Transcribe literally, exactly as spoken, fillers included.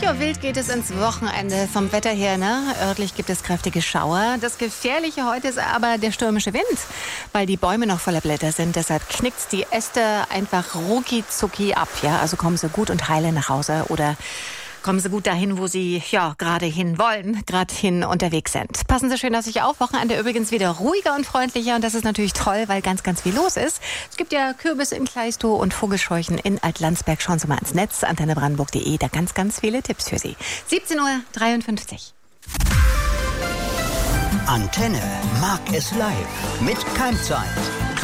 So wild geht es ins Wochenende vom Wetter her, ne? Örtlich gibt es kräftige Schauer. Das Gefährliche heute ist aber der stürmische Wind, weil die Bäume noch voller Blätter sind. Deshalb knickt die Äste einfach rucki zucki ab. Ja? Also kommen Sie gut und heile nach Hause oder kommen Sie gut dahin, wo Sie ja gerade hin wollen, gerade hin unterwegs sind. Passen Sie schön auf sich auf. Wochenende übrigens wieder ruhiger und freundlicher. Und das ist natürlich toll, weil ganz, ganz viel los ist. Es gibt ja Kürbis in Kleistow und Vogelscheuchen in Altlandsberg. Schauen Sie mal ins Netz, antenne brandenburg punkt de. Da ganz, ganz viele Tipps für Sie. siebzehn Uhr dreiundfünfzig. Antenne mag es live mit Keimzeit.